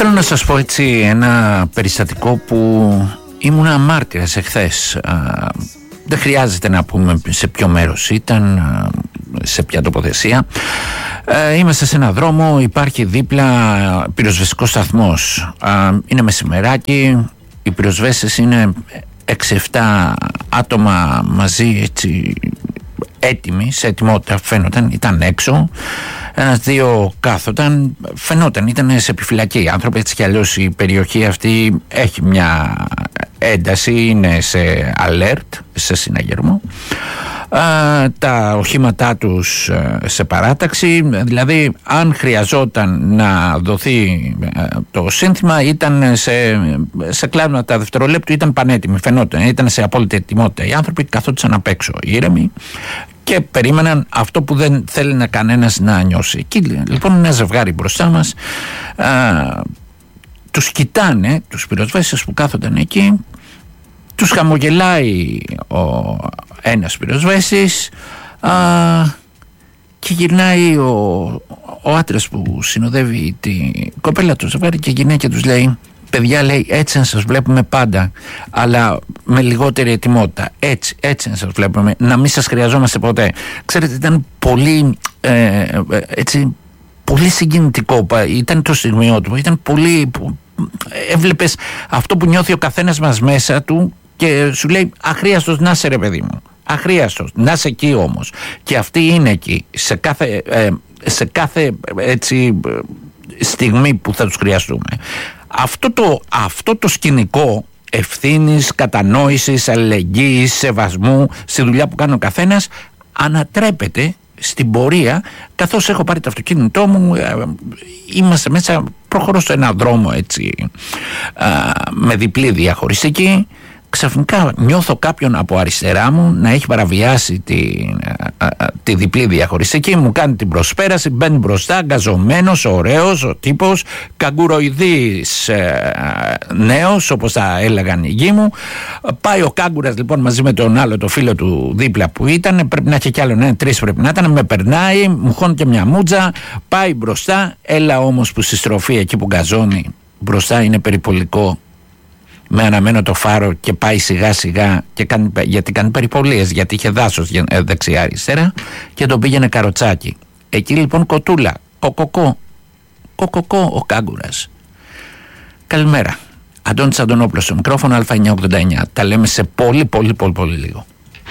Θέλω να σας πω έτσι ένα περιστατικό που ήμουνα μάρτυρας εχθές. Δεν χρειάζεται να πούμε σε ποιο μέρος ήταν, σε ποια τοποθεσία. Είμαστε σε ένα δρόμο, υπάρχει δίπλα πυροσβεστικός σταθμός. Είναι μεσημεράκι, οι πυροσβέστες είναι 6-7 άτομα μαζί, έτσι, έτοιμοι, σε ετοιμότητα φαίνονταν, ήταν έξω. Ένας-δύο κάθονταν, φαινόταν, ήταν σε επιφυλακή οι άνθρωποι, έτσι κι αλλιώς η περιοχή αυτή έχει μια ένταση, είναι σε alert, σε συναγερμό. Τα οχήματά τους σε παράταξη, δηλαδή αν χρειαζόταν να δοθεί το σύνθημα ήταν σε κλάσματα δευτερολέπτου, ήταν πανέτοιμοι, φαινόταν, ήταν σε απόλυτη ετοιμότητα. Οι άνθρωποι καθόντουσαν απ' έξω ήρεμοι και περίμεναν αυτό που δεν θέλει να κανένας να νιώσει. Εκεί λοιπόν ένα ζευγάρι μπροστά μας, τους κοιτάνε τους πυροσβέστες που κάθονταν εκεί, τους χαμογελάει ένας πυροσβέστης και γυρνάει ο άντρας που συνοδεύει την κοπέλα του ζευγάρι και γυρνάει και τους λέει: παιδιά, λέει, έτσι να σας βλέπουμε πάντα, αλλά με λιγότερη ετοιμότητα. Έτσι να σας βλέπουμε, να μην σας χρειαζόμαστε ποτέ. Ξέρετε, ήταν πολύ έτσι, πολύ συγκινητικό. Ήταν το στιγμιότυπο, ήταν πολύ. Έβλεπες αυτό που νιώθει ο καθένας μας μέσα του και σου λέει: αχρίαστος να είσαι, ρε παιδί μου. Αχρίαστος, να είσαι εκεί όμως. Και αυτή είναι εκεί, σε κάθε έτσι, στιγμή που θα τους χρειαστούμε. Αυτό το σκηνικό ευθύνης, κατανόησης, αλληλεγγύης, σεβασμού στη δουλειά που κάνει ο καθένας ανατρέπεται στην πορεία, καθώς έχω πάρει το αυτοκίνητό μου, είμαστε μέσα, προχωρώ σε ένα δρόμο έτσι, με διπλή διαχωριστική. Ξαφνικά νιώθω κάποιον από αριστερά μου να έχει παραβιάσει τη διπλή διαχωριστική, μου κάνει την προσπέραση, μπαίνει μπροστά, γκαζωμένος, ωραίος ο τύπος, καγκουροειδής νέος, όπως τα έλεγαν οι γη μου. Πάει ο κάγκουρας λοιπόν μαζί με τον άλλο το φίλο του δίπλα που ήταν, πρέπει να έχει κι άλλο ένα, τρεις πρέπει να ήταν, με περνάει, μου χώνει και μια μούτζα, πάει μπροστά. Έλα όμως που στη στροφή εκεί που γκαζώνει μπροστά είναι περιπολικό, με αναμένο το φάρο και πάει σιγά σιγά και γιατί κάνει περιπολίες, γιατί είχε δάσος δεξιά αριστερά και τον πήγαινε καροτσάκι. Εκεί λοιπόν κοτούλα, κοκοκό ο κάγκουρας. Καλημέρα, Αντώνης Αντωνόπουλος στο μικρόφωνο, Α989. Τα λέμε σε πολύ λίγο.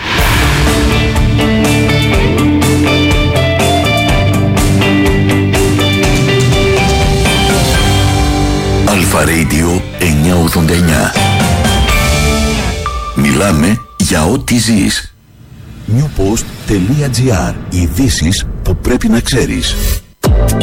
Αλφα Radio 989. Μιλάμε για ό,τι ζεις. Newpost.gr. Ειδήσεις που πρέπει να ξέρεις.